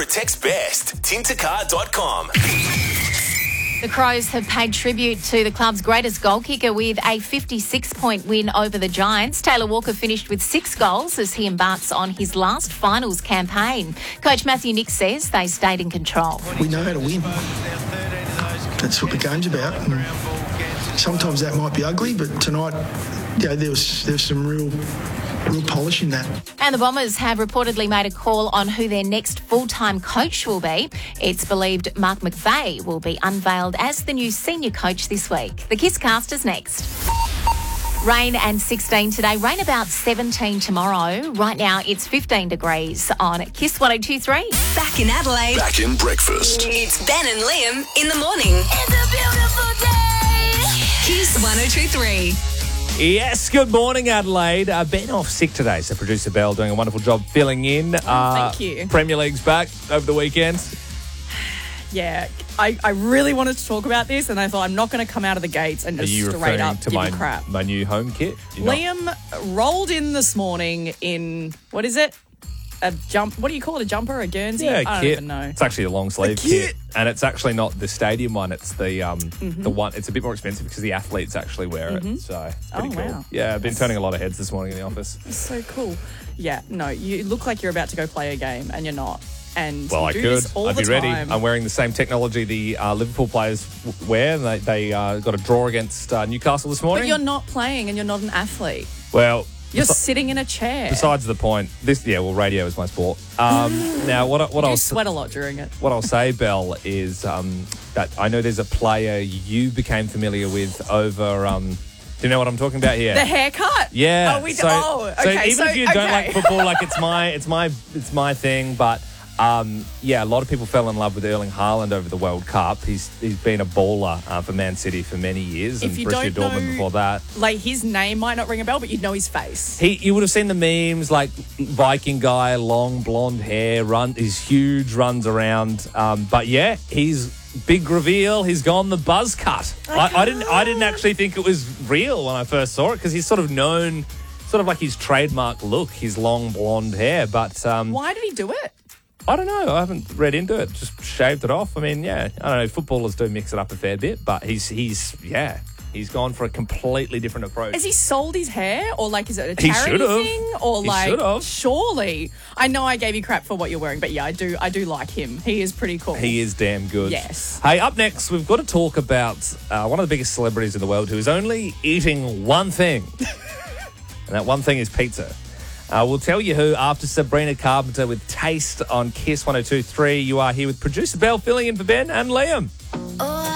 protects best. Tintercar.com. The Crows have paid tribute to the club's greatest goal kicker with a 56-point win over the Giants. Taylor Walker finished with 6 goals as he embarks on his last finals campaign. Coach Matthew Nicks says they stayed in control. We know how to win. That's what the game's about. And sometimes that might be ugly, but tonight, there's some real polish in that. And the Bombers have reportedly made a call on who their next full-time coach will be. It's believed Mark McVeigh will be unveiled as the new senior coach this week. The Kiss Cast is next. Rain and 16 today. Rain about 17 tomorrow. Right now it's 15 degrees on Kiss 102.3. Back in Adelaide. Back in breakfast. It's Ben and Liam in the morning. It's a beautiful day. Kiss 102.3. Yes, good morning, Adelaide. Ben off sick today, so producer Belle doing a wonderful job filling in. Thank you. Premier League's back over the weekend. Yeah, I really wanted to talk about this, and I thought I'm not going to come out of the gates and just straight up to give you crap. my new home kit? Liam rolled in this morning in, what is it? A jump. What do you call it? A jumper? A Guernsey? Yeah, I don't kit. even know. It's actually a long sleeve kit, and it's actually not the stadium one. It's the the one. It's a bit more expensive because the athletes actually wear it. So it's pretty cool. Wow. Yeah, I've been turning a lot of heads this morning in the office. It's so cool. Yeah, no, you look like you're about to go play a game, and you're not. And Well, you I do could. this all I'd the be ready. time. I'm wearing the same technology the Liverpool players wear. They got a draw against Newcastle this morning. But you're not playing, and you're not an athlete. Well, You're sitting in a chair. besides the point, radio is my sport. Now, what You I'll sweat a lot during it. what I'll say, Belle, is that I know there's a player you became familiar with over. Do you know what I'm talking about here? The haircut? Yeah. Oh, So okay. even if you don't like okay. football, like it's my thing. But a lot of people fell in love with Erling Haaland over the World Cup. He's been a baller for Man City for many years, and If you Borussia don't Dortmund know- before that. Like, his name might not ring a bell, but you'd know his face. You would have seen the memes, like Viking guy, long blonde hair, he's huge, runs around. But yeah, he's big reveal. He's gone the buzz cut. I didn't actually think it was real when I first saw it because he's sort of known, sort of like his trademark look, his long blonde hair. But Why did he do it? I don't know. I haven't read into it. Just shaved it off. I mean, yeah, I don't know. Footballers do mix it up a fair bit, but he's gone for a completely different approach. Has he sold his hair, or like is it a He charity should've. thing, or He like should've. surely? I know I gave you crap for what you're wearing, but yeah, I do like him. He is pretty cool. He is damn good. Yes. Hey, up next, we've got to talk about one of the biggest celebrities in the world who is only eating one thing. And that one thing is pizza. We'll tell you who after Sabrina Carpenter with Taste on Kiss 102.3. You are here with producer Belle filling in for Ben and Liam.